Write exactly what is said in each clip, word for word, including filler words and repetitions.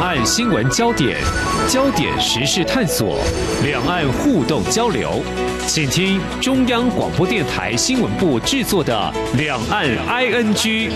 岸新闻焦点，焦点时事探索，两岸互动交流，请听中央广播电台新闻部制作的《两岸 I N G》。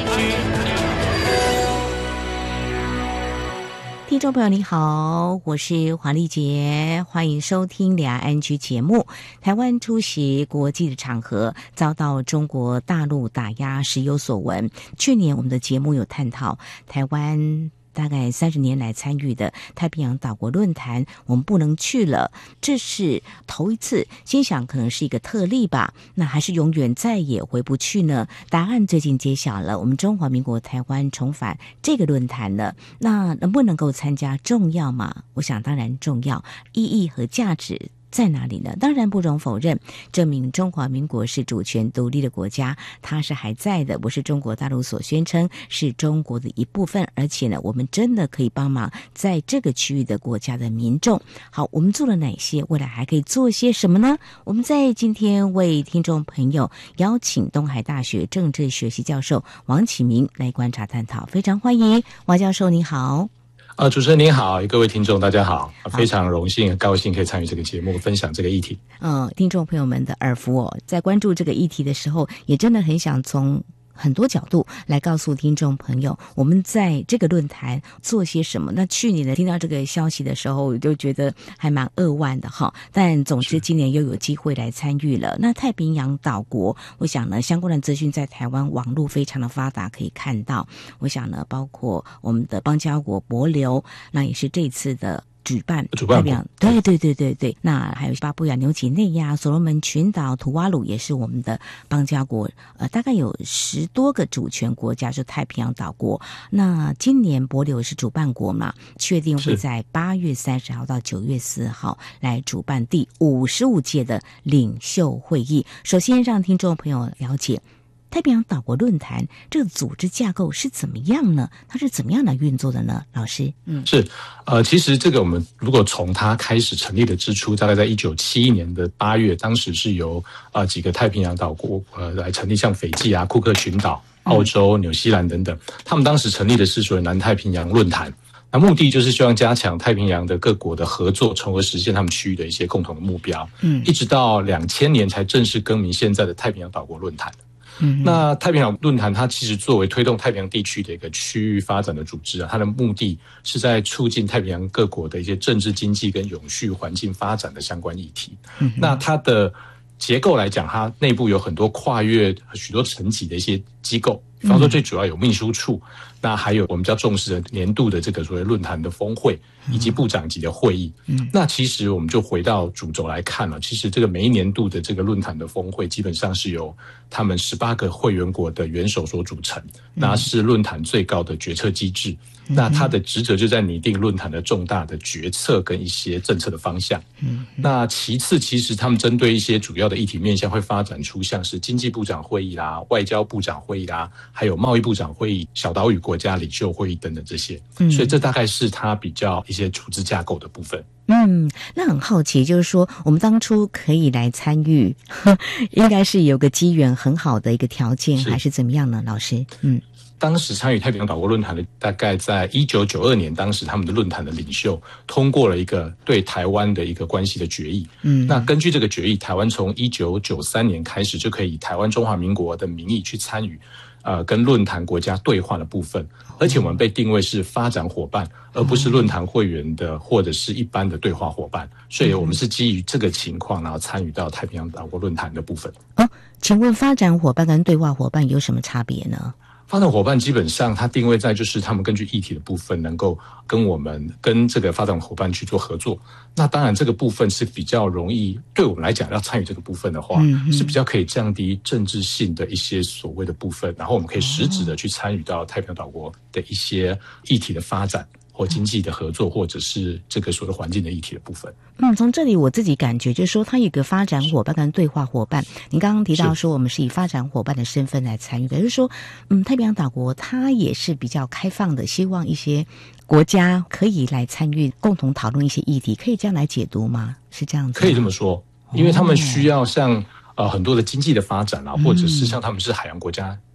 听众朋友你好，我是黄丽杰，欢迎收听两岸 I N G 节目。台湾出席国际的场合遭到中国大陆打压，时有所闻。去年我们的节目有探讨台湾大概三十年来参与的太平洋岛国论坛，我们不能去了，这是头一次，心想可能是一个特例吧，那还是永远再也回不去呢？答案最近揭晓了，我们中华民国台湾重返这个论坛了，那能不能够参加重要吗？我想当然重要，意义和价值在哪里呢？当然不容否认，证明中华民国是主权独立的国家，它是还在的，不是中国大陆所宣称是中国的一部分，而且呢，我们真的可以帮忙在这个区域的国家的民众。好，我们做了哪些？未来还可以做些什么呢？我们在今天为听众朋友邀请东海大学政治学系教授王启明来观察探讨，非常欢迎王教授，你好。 呃，主持人您好，各位听众大家好，非常荣幸很高兴可以参与这个节目，分享这个议题。 嗯、呃，听众朋友们的耳福哦，在关注这个议题的时候，也真的很想从很多角度来告诉听众朋友，我们在这个论坛做些什么。那去年呢，听到这个消息的时候，我就觉得还蛮扼腕的哈。但总之，今年又有机会来参与了。那太平洋岛国，我想呢，相关的资讯在台湾网络非常的发达，可以看到。我想呢，包括我们的邦交国帛琉，那也是这次的举办太平洋，对对对对对，那还有巴布亚纽几内亚、所罗门群岛、图瓦鲁也是我们的邦交国，呃，大概有十多个主权国家是太平洋岛国。那今年帛琉是主办国嘛，确定会在八月三十号到九月四号来主办第五十五届的领袖会议。首先让听众朋友了解太平洋岛国论坛这个组织架构是怎么样呢？它是怎么样来运作的呢？老师，嗯， 是，呃，其实这个我们如果从它开始成立的之初，大概在一九七一年的八月，当时是由呃几个太平洋岛国呃来成立，像斐济啊、库克群岛、澳洲、纽西兰等等，他们当时成立的是所谓南太平洋论坛。那目的就是希望加强太平洋的各国的合作，从而实现他们区域的一些共同的目标。嗯，一直到两千年才正式更名现在的太平洋岛国论坛。嗯，那太平洋论坛它其实作为推动太平洋地区的一个区域发展的组织啊，它的目的是在促进太平洋各国的一些政治、经济跟永续环境发展的相关议题。嗯，那它的结构来讲，它内部有很多跨越许多层级的一些机构，比方说最主要有秘书处，那还有我们比较重视的年度的这个所谓论坛的峰会，以及部长级的会议。嗯，那其实我们就回到主轴来看了，其实这个每一年度的这个论坛的峰会，基本上是由他们十八个会员国的元首所组成，那是论坛最高的决策机制。那它的职责就在拟定论坛的重大的决策跟一些政策的方向。嗯，那其次，其实他们针对一些主要的议题面向，会发展出像是经济部长会议啦、外交部长会议啦，还有贸易部长会议、小岛屿国家领袖会议等等这些。嗯，所以这大概是它比较一些组织架构的部分。 嗯，那很好奇，就是说我们当初可以来参与，呵应该是有个机缘很好的一个条件，还是怎么样呢？老师，嗯。 当时参与太平洋岛国论坛的，大概在一九九二年，当时他们的论坛的领袖通过了一个对台湾的一个关系的决议。嗯，那根据这个决议，台湾从一九九三年开始就可以以台湾中华民国的名义去参与，呃，跟论坛国家对话的部分，而且我们被定位是发展伙伴，而不是论坛会员的或者是一般的对话伙伴，所以我们是基于这个情况，然后参与到太平洋岛国论坛的部分。 哦，请问发展伙伴跟对话伙伴有什么差别呢？ 发展伙伴基本上它定位在就是他们根据议题的部分能够跟我们跟这个发展伙伴去做合作，那当然这个部分是比较容易，对我们来讲要参与这个部分的话、嗯、是比较可以降低政治性的一些所谓的部分，然后我们可以实质的去参与到太平洋岛国的一些议题的发展或经济的合作，或者是这个所谓环境的议题的部分。 嗯，从这里我自己感觉就是说，它有一个发展伙伴跟对话伙伴。您刚刚提到说，我们是以发展伙伴的身份来参与的，就是说，嗯，太平洋岛国它也是比较开放的，希望一些国家可以来参与，共同讨论一些议题，可以这样来解读吗？是这样子吗？ 可以这么说，因为他们需要像呃很多的经济的发展啊，或者是像他们是海洋国家。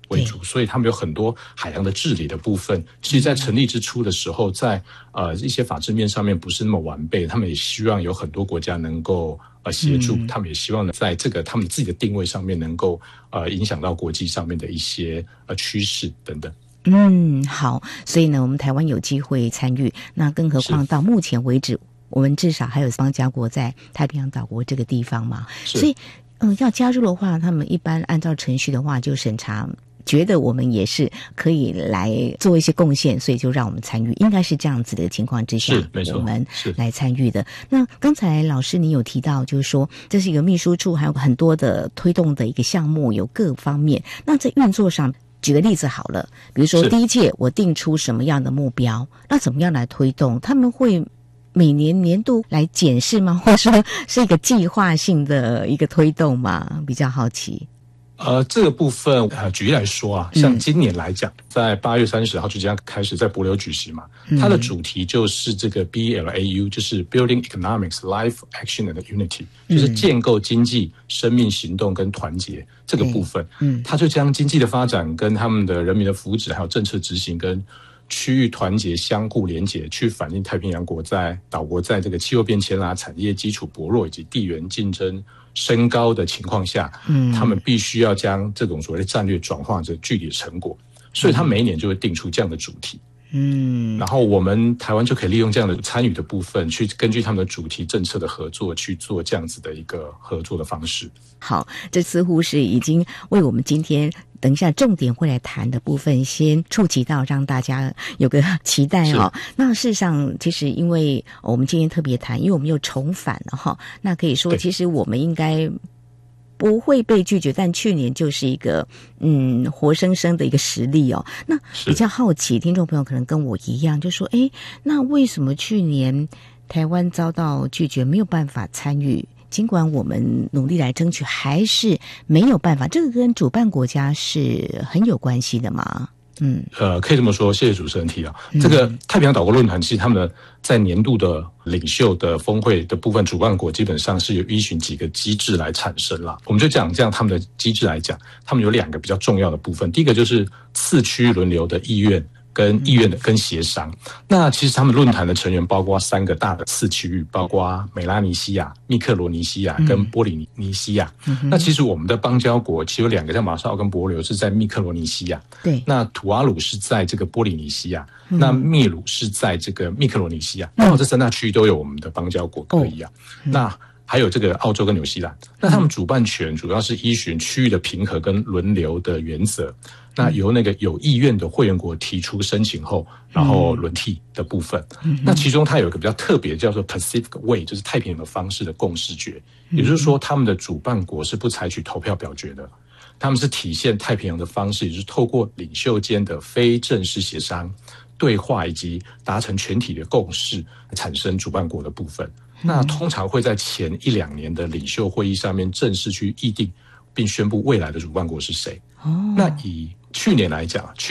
为主，所以他们有很多海洋的治理的部分。其实，在成立之初的时候，在呃一些法制面上面不是那么完备，他们也希望有很多国家能够呃协助，嗯、他们也希望在这个他们自己的定位上面能够呃影响到国际上面的一些呃趋势等等。 嗯，好，所以呢，我们台湾有机会参与，那更何况到目前为止，我们至少还有邦交国在太平洋岛国这个地方嘛，所以，嗯、呃，要加入的话，他们一般按照程序的话，就审查，觉得我们也是可以来做一些贡献，所以就让我们参与，应该是这样子的情况之下， 是没错， 我们来参与的。那刚才老师你有提到，就是说这是一个秘书处，还有很多的推动的一个项目，有各方面。那在运作上，举个例子好了，比如说第一届我定出什么样的目标，那怎么样来推动？他们会每年年度来检视吗？或者说是一个计划性的一个推动吗？比较好奇。 呃，这个部分呃，举例来说啊，像今年来讲，嗯、在八月三十号就将开始在帛琉举行嘛，嗯、它的主题就是这个 B L A U， 就是 Building Economics, Life, Action and Unity， 就是建构经济、生命、行动跟团结这个部分。嗯，它就将经济的发展跟他们的人民的福祉，还有政策执行跟区域团结相互连结，去反映太平洋国在岛国在这个气候变迁啦、产业基础薄弱以及地缘竞争升高的情况下，嗯，他们必须要将这种所谓的战略转化成具体的成果，所以他每一年就会定出这样的主题。嗯，然后我们台湾就可以利用这样的参与的部分，去根据他们的主题政策的合作，去做这样子的一个合作的方式。 好，这似乎是已经为我们今天等一下重点会来谈的部分先触及到，让大家有个期待哦。那事实上，其实因为我们今天特别谈，因为我们又重返了哈，那可以说其实我们应该不会被拒绝，但去年就是一个嗯活生生的一个实例哦。那比较好奇，听众朋友可能跟我一样，就说诶，那为什么去年台湾遭到拒绝，没有办法参与？尽管我们努力来争取，还是没有办法。这个跟主办国家是很有关系的嘛？嗯， 呃，可以这么说。谢谢主持人提到、嗯、这个太平洋岛国论坛，其实他们的在年度的领袖的峰会的部分，主办国基本上是有依循几个机制来产生啦。我们就讲这样，他们的机制来讲，他们有两个比较重要的部分。第一个就是次区轮流的意愿。跟意愿的跟协商，那其实他们论坛的成员包括三个大的次区域，包括美拉尼西亚、密克罗尼西亚跟波里尼西亚。嗯、那其实我们的邦交国其实有两个，像马绍尔跟帛琉是在密克罗尼西亚， 对。 那土瓦鲁是在这个波里尼西亚，嗯、那秘鲁是在这个密克罗尼西亚。刚好这三大区域都有我们的邦交国可以啊。哦嗯、那还有这个澳洲跟纽西兰，那他们主办权主要是依循区域的平衡跟轮流的原则。那由那个有意愿的会员国提出申请后，然后轮替的部分。嗯、那其中它有一个比较特别，叫做 Pacific Way， 就是太平洋的方式的共识决。也就是说，他们的主办国是不采取投票表决的，他们是体现太平洋的方式，也就是透过领袖间的非正式协商、对话以及达成全体的共识，产生主办国的部分。那通常会在前一两年的领袖会议上面正式去议定，并宣布未来的主办国是谁。哦，那以去年来讲，